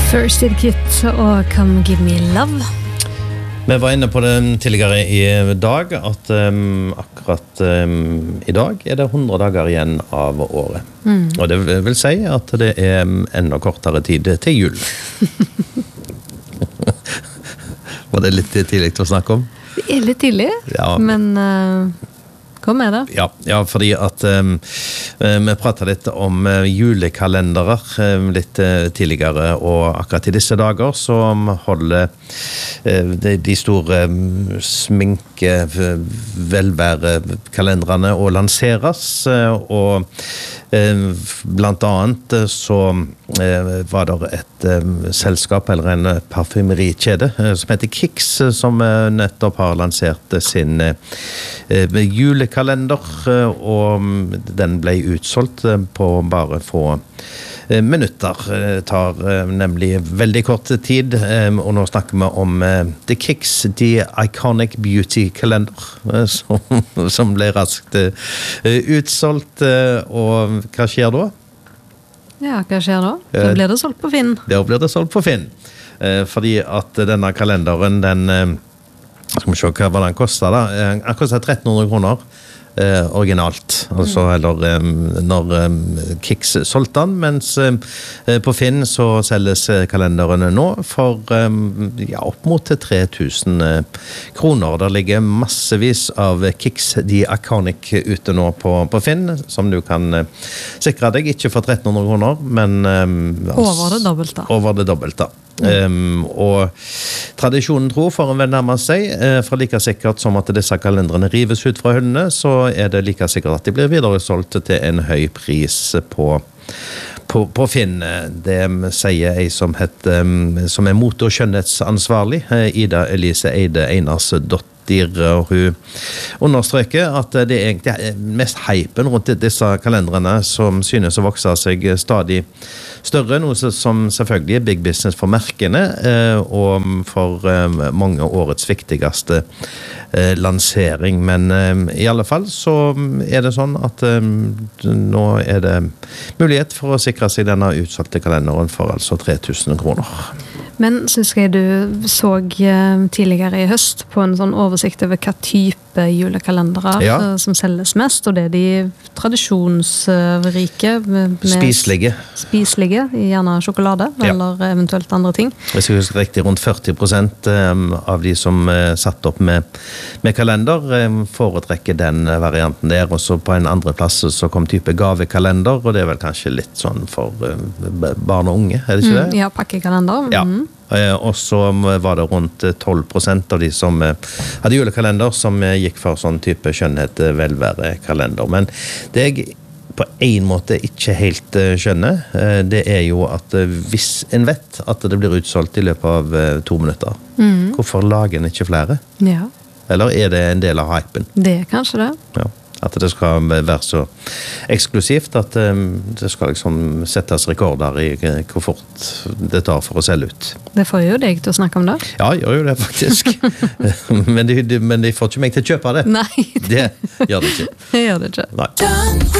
First Aid Kit og Come Give Me Love. Vi var inne på det tidligere i dag, at akkurat i dag det 100 dager igjen av året. Og det vil si at det enda kortere tid til jul. Var det litt tidlig å snakke om? Det litt tidlig, ja. Men kom med det. Ja, fordi at vi pratet litt om julekalendere litt tidligere, og akkurat i disse dager så holder de store sminke velværekalenderne å lanseres, og blant annet så var det et selskap eller en parfumerikjede som heter Kix, som nettopp har lansert sin julekalender, og den ble utsolgt på bare få minutter. Det tar nemlig veldig kort tid, og nå snakker vi om The Kix, The Iconic Beauty Calendar, som ble raskt utsolgt, og hva skjer da? Ja, hva skjer da? Da blir det solgt på Finn. Da blir det solgt på Finn, fordi at denne kalenderen, den, skal vi se hva den koster da, den koster 1300 kroner, originalt, altså, eller når Kix solgte den, mens på Finn så selges kalenderen nå for opp mot 3000 kroner. Der ligger massevis av Kix The Iconic ute nå på Finn, som du kan sikre deg, ikke for 1300 kroner, men over det dobbelte. Over det dobbelte. Og tradisjonen tro for en vel nærmere seg, for like sikkert som at disse kalenderne rives ut fra hyllene, så det like sikkert at de blir videresolgt til en høy pris på Finn. Det sier jeg som mote- og skjønnhetsansvarlig, Ida Elise Eide Einarsdottir, og hun understreker at det egentlig mest hypen rundt disse kalenderne som synes å vokse seg stadig større, noe som selvfølgelig big business for merkene, og for mange årets viktigste lansering. Men i alle fall så det sånn at nå det mulighet for å sikre seg denne utsolgte kalenderen for altså 3000 kroner. Men synes jeg du så tidligere i høst på en sånn oversikt over hva type julekalendere som selges mest, og det de tradisjonsrike spiselige, gjerne sjokolade eller eventuelt andre ting. Hvis jeg husker riktig, rundt 40% av de som satt opp med kalender foretrekker den varianten der, og så på en andre plass så kom type gavekalender, og det vel kanskje litt sånn for barn og unge, det ikke det? Ja, pakkekalender. Ja. Og så var det rundt 12% av de som hadde julekalender som gikk for sånn type skjønnhet velværekalender. Men det jeg på en måte ikke helt skjønner, det jo at hvis en vet at det blir utsolgt i løpet av 2 minutter, hvorfor lager en ikke flere? Ja. Eller det en del av hypen? Det kanskje det. Ja. At det skal være så eksklusivt at det skal liksom settes rekorder i hvor fort det tar for å selge ut. Det får jo deg til å snakke om det. Ja, gjør jo det faktisk. men de får ikke meg til å kjøpe det. Nei. Det gjør det ikke. Det gjør det ikke. Nei.